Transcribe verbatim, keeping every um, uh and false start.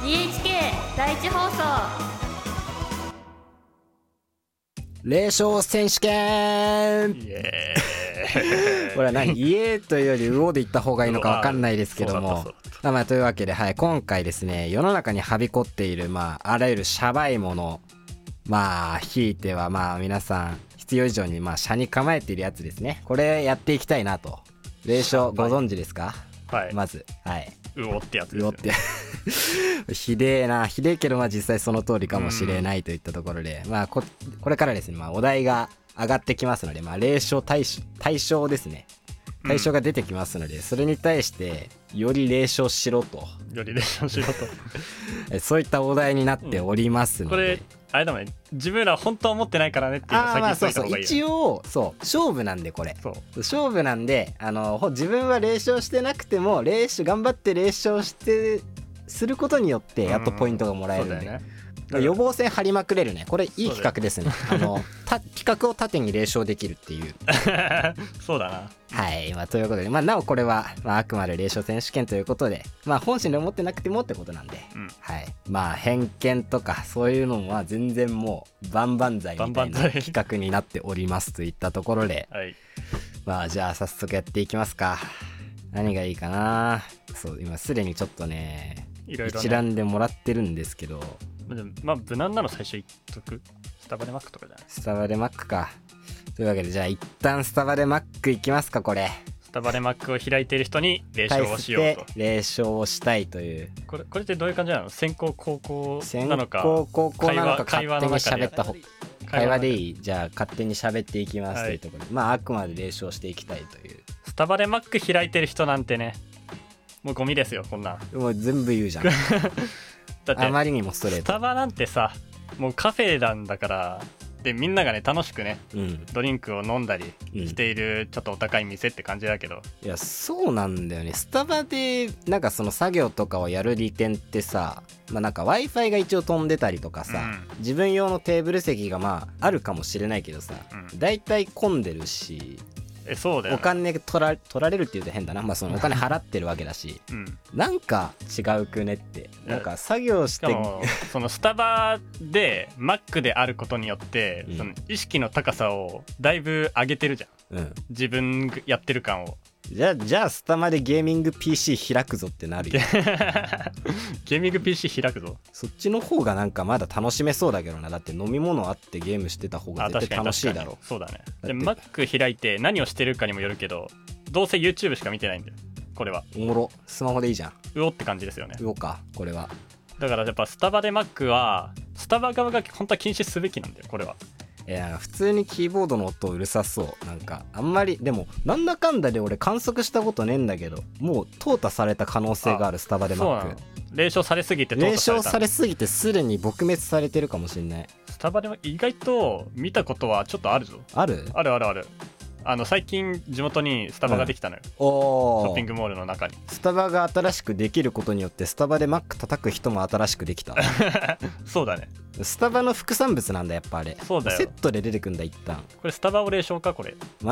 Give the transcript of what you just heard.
ディーエイチケー 第一放送霊障選手権。 イエーイこれは何イエーというよりウオで言った方がいいのか分かんないですけども、まあまあというわけで、はい、今回ですね、世の中にはびこっている、まあ、あらゆるシャバいもの、まあひいてはまあ皆さん必要以上にまあ車に構えているやつですね。これやっていきたいなと。霊障ご存知ですか？ はい、 まず、はい、 ウオってやつですよね。 うおってひでえな、ひでえけどまあ実際その通りかもしれないといったところで、まあ こ, これからですね、まあお題が上がってきますので、まあ霊障対象対象ですね、対象が出てきますので、うん、それに対してより霊障しろと、 より霊障しろとそういったお題になっておりますので、 うん、これあれだもんね、自分ら本当は思ってないからねっていうのを先に言っといた方がいいよ。 一応そう勝負なんで、これそう勝負なんで、あの自分は霊障してなくても霊障頑張って霊障してすることによってやっとポイントがもらえるんで、うん、そうだよね。予防線張りまくれるね。これいい企画ですね。あのた企画を縦に霊障できるっていうそうだな。 はい、まあ、ということで、まあ、なおこれは、まあ、あくまで霊障選手権ということで、まあ、本心で思ってなくてもってことなんで、うん、はい、まあ偏見とかそういうのは全然もう万々歳みたいな企画になっておりますといったところで、はい、まあじゃあ早速やっていきますか。何がいいかな。そう今すでにちょっとね、いろいろね一覧でもらってるんですけど、 まあ無難なの最初言っとく。スタバでマックとかじゃない？ スタバでマックか。というわけでじゃあ一旦スタバでマックいきますか。これスタバでマックを開いている人に霊障をしようと。 霊障をしたいという。 これこれってどういう感じなの？先攻後攻なのか、 先攻後攻なのか、勝手に喋った方、会話でいい？じゃあ勝手に喋っていきますというところで、はい、まああくまで霊障していきたいという。 スタバでマック開いてる人なんてね、もうゴミですよ。こんなもう全部言うじゃんだってあまりにもストレート。 スタバなんてさ、もうカフェなんだから、でみんながね楽しくね、うん、ドリンクを飲んだりしている、ちょっとお高い店って感じだけど、 いやそうなんだよね。スタバでなんかその作業とかをやる利点ってさ、まあ、なんか Wi-Fi が一応飛んでたりとかさ、うん、自分用のテーブル席がまああるかもしれないけどさ、うん、だいたい混んでるし、 えそうだよね、 お金取ら、取られるって言うと変だな、まあ、そのお金払ってるわけだし、うん、なんか違うくねって、なんか作業してそのスタバでマックであることによって、うん、その意識の高さをだいぶ上げてるじゃん、うん、自分やってる感を。 じゃあ、じゃあスタバでゲーミング ピーシー 開くぞってなるよゲーミング ピーシー 開くぞ。 そっちの方がなんかまだ楽しめそうだけどな。だって飲み物あってゲームしてた方が絶対楽しいだろ。 そうだね。で Mac 開いて何をしてるかにもよるけど、どうせ YouTube しか見てないんだよこれは。 おもろ。スマホでいいじゃん。 うおって感じですよね。 うおかこれは。 だからやっぱスタバで Mac はスタバ側が本当は禁止すべきなんだよこれは。 いや普通にキーボードの音うるさそう。なんかあんまりでもなんだかんだで俺観測したことねえんだけど、もう淘汰された可能性がある。スタバでマック霊障されすぎて淘汰された。 霊障されすぎてすでに撲滅されてるかもしれない。 スタバで意外と見たことはちょっとあるぞ。 あるあるあるある。あの最近地元にスタバができたのよ、うん、 おショッピングモールの中にスタバが新しくできることによってスタバでマック叩く人も新しくできたそうだね。 スタバの副産物なんだやっぱあれ。 そうだよ。 セットで出てくんだ一旦。 これスタバを霊障かこれ。